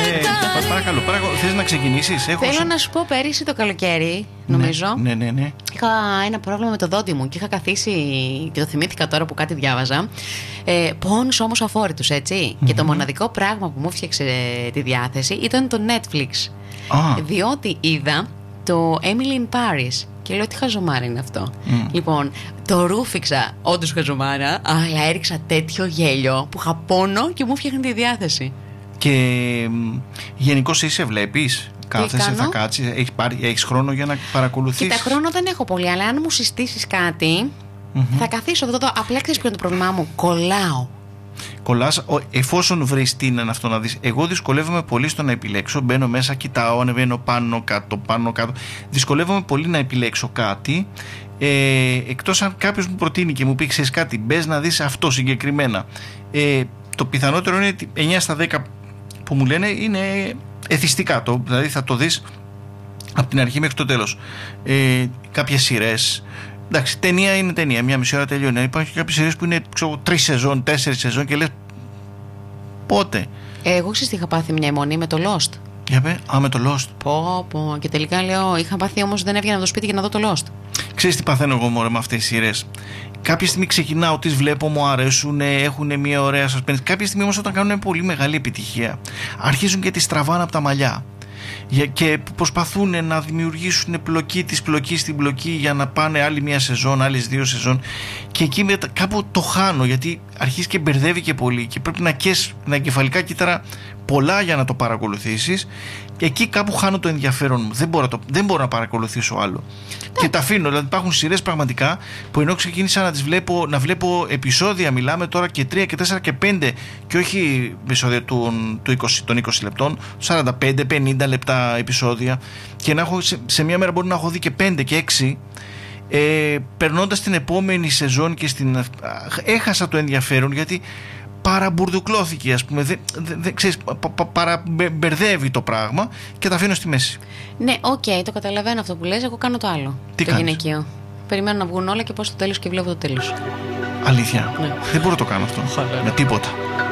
Παρακαλώ, θες να ξεκινήσεις? Θέλω να σου πω, πέρυσι το καλοκαίρι, νομίζω. Ναι. Είχα ένα πρόβλημα με το δόντι μου και είχα καθίσει. Και το θυμήθηκα τώρα που κάτι διάβαζα. Πόνους όμως αφόρητους, έτσι. Και το μοναδικό πράγμα που μου έφτιαξε τη διάθεση ήταν το Netflix. Διότι είδα το Emily in Paris. Και λέω, τι χαζομάρα είναι αυτό. Λοιπόν, το ρούφηξα, όντως χαζομάρα, αλλά έριξα τέτοιο γέλιο που είχα πόνο και μου φτιάχνει τη διάθεση. Και γενικώς είσαι, βλέπεις, κάθεσαι, θα κάτσεις, έχεις χρόνο για να παρακολουθείς? Κοίτα, χρόνο δεν έχω πολύ, αλλά αν μου συστήσεις κάτι, θα καθίσω εδώ. Απλά ξέρεις ποιο είναι το πρόβλημά μου. Κολλάς, εφόσον βρεις τι είναι αυτό να δεις. Εγώ δυσκολεύομαι πολύ στο να επιλέξω. Μπαίνω μέσα, κοιτάω, ανεβαίνω πάνω κάτω. Δυσκολεύομαι πολύ να επιλέξω κάτι. Εκτός αν κάποιος μου προτείνει και μου πει, ξέρεις κάτι, μπες να δεις αυτό συγκεκριμένα. Το πιθανότερο είναι 9 στα 10 που μου λένε είναι εθιστικά. Δηλαδή θα το δεις από την αρχή μέχρι το τέλος. Κάποιες σειρές. Εντάξει, ταινία είναι ταινία, μια μισή ώρα τελειώνει. Υπάρχουν και κάποιες σειρές που είναι 3 σεζόν, 4 σεζόν και λες πότε. Εγώ ξέρεις τι είχα πάθει μια αιμονή με το Lost. Για πέ, με το Lost. Πω. Και τελικά λέω, είχα πάθει όμως, δεν έβγαινα από το σπίτι για να δω το Lost. Ξέρεις τι παθαίνω εγώ μωρέ με αυτές τις σειρές? Κάποια στιγμή ξεκινάω, τις βλέπω, μου αρέσουν, έχουν μια ωραία suspense. Κάποια στιγμή όμως όταν κάνουν πολύ μεγάλη επιτυχία, αρχίζουν και τις τραβάνε από τα μαλλιά. Και προσπαθούν να δημιουργήσουν πλοκή της πλοκής στην πλοκή για να πάνε άλλη μια σεζόν, άλλες 2 σεζόν, και εκεί κάπου το χάνω, γιατί αρχίζει και μπερδεύει και πολύ και πρέπει να καίς τα εγκεφαλικά κύτταρα πολλά για να το παρακολουθήσεις, και εκεί κάπου χάνω το ενδιαφέρον μου. Δεν μπορώ να παρακολουθήσω άλλο. Και τα αφήνω. Δηλαδή υπάρχουν σειρές πραγματικά που ενώ ξεκίνησα να βλέπω επεισόδια, μιλάμε τώρα και 3 και 4 και 5, και όχι επεισόδια των 20 λεπτών, 45-50 λεπτά επεισόδια, και να έχω, σε μια μέρα μπορεί να έχω δει και 5 και 6. Περνώντας την επόμενη σεζόν και έχασα το ενδιαφέρον, γιατί παραμπουρδουκλώθηκε, ας πούμε. Ξέρεις, παραμπερδεύει το πράγμα και τα αφήνω στη μέση. Ναι, το καταλαβαίνω αυτό που λες. Εγώ κάνω το άλλο. Τι το κάνεις? Γυναικείο. Περιμένω να βγουν όλα και πάω στο τέλος και βλέπω το τέλος. Αλήθεια? Ναι. Δεν μπορώ να το κάνω αυτό με τίποτα.